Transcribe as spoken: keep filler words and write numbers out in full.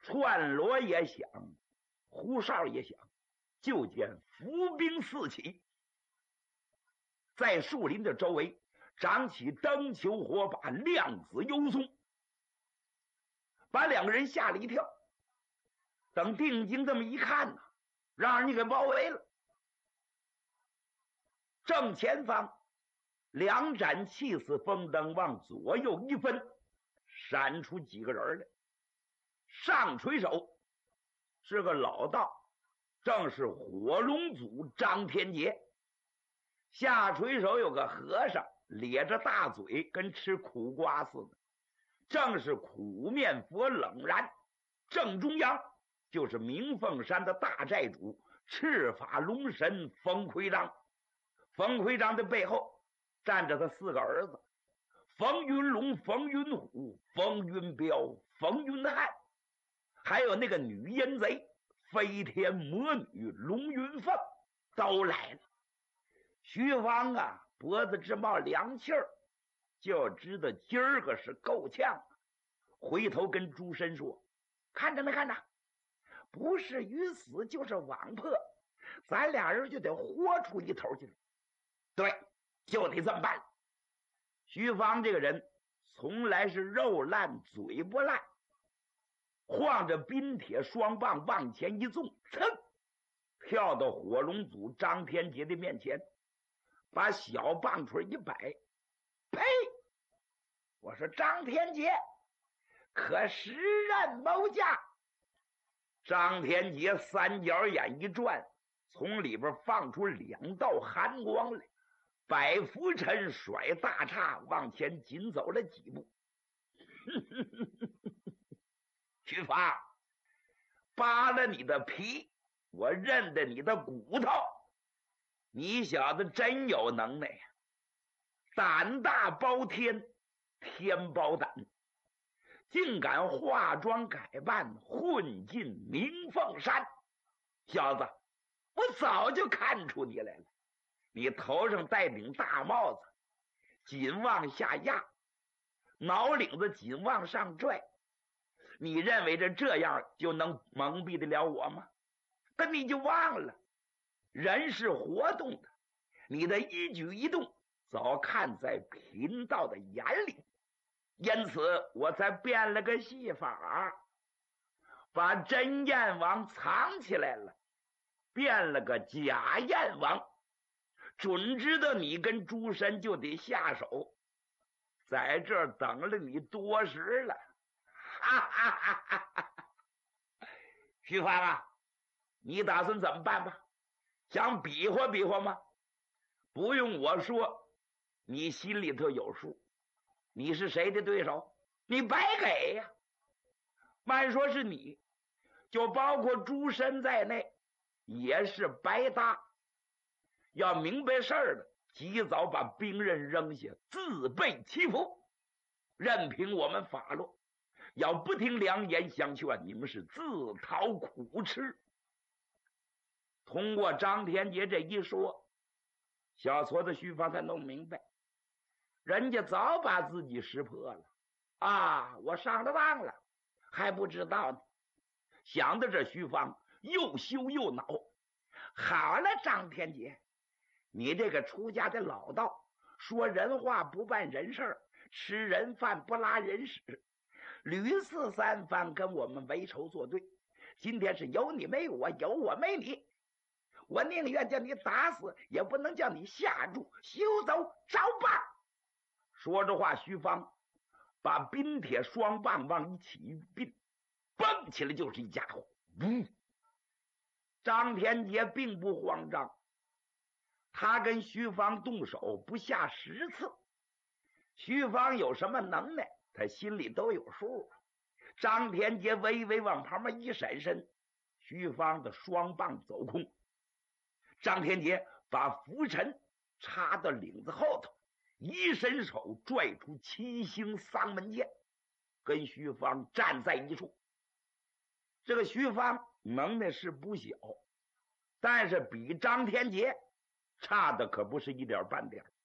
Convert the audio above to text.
串锣也响，胡哨也响，就见伏兵四起，在树林的周围长起灯球火把，亮紫幽松，把两个人吓了一跳。等定睛这么一看呢，让人家给包围了。正前方两盏气似风灯往左右一分，闪出几个人来。上垂手是个老道，正是火龙祖张天杰。下垂手有个和尚，咧着大嘴跟吃苦瓜似的，正是苦面佛冷然。正中央就是明凤山的大寨主赤发龙神冯奎章。冯奎章的背后站着他四个儿子：冯云龙、冯云虎、冯云彪、冯云汉，还有那个女阴贼飞天魔女龙云凤都来了。徐芳啊，脖子直冒凉气儿，就知道今儿个是够呛。回头跟朱深说：“看着没看着？不是鱼死就是网破，咱俩人就得豁出一头去。”对，就得这么办。徐芳这个人从来是肉烂嘴不烂，晃着冰铁双棒往前一纵，噌，跳到火龙祖张天杰的面前，把小棒槌一摆，呸！我说张天杰，可识人谋价？张天杰三角眼一转，从里边放出两道寒光来。百福臣甩大叉往前紧走了几步。徐芳，扒了你的皮，我认得你的骨头。你小子真有能耐呀！胆大包天，天包胆，竟敢化妆改扮混进明凤山。小子，我早就看出你来了。你头上戴顶大帽子，紧往下压，脑领子紧往上拽，你认为这这样就能蒙蔽得了我吗？可你就忘了，人是活动的，你的一举一动早看在贫道的眼里，因此我才变了个戏法，把真燕王藏起来了，变了个假燕王。准知道你跟朱深就得下手，在这儿等了你多时了。哈哈哈哈哈！徐芳啊，你打算怎么办吧？想比划比划吗？不用我说，你心里头有数。你是谁的对手？你白给呀！慢说是你，就包括朱深在内，也是白搭。要明白事儿的，及早把兵刃扔下，自备其服，任凭我们发落。要不听良言相劝，你们是自讨苦吃。通过张天杰这一说，小矬子徐芳才弄明白，人家早把自己识破了啊！我上了当了，还不知道呢。想到这，徐芳又羞又恼。好了，张天杰，你这个出家的老道，说人话不办人事，吃人饭不拉人屎，屡次三番跟我们为仇作对。今天是有你没我，有我没你，我宁愿叫你打死，也不能叫你下注，休走招棒。说着话，徐芳把冰铁双棒往一起一并，蹦起来就是一家伙。呜！张天杰并不慌张，他跟徐芳动手不下十次，徐芳有什么能耐，他心里都有数。张天杰微微往旁边一闪身，徐芳的双棒走空。张天杰把拂尘插到领子后头，一伸手拽出七星丧门剑，跟徐芳站在一处。这个徐芳能耐是不小，但是比张天杰差的可不是一点半点。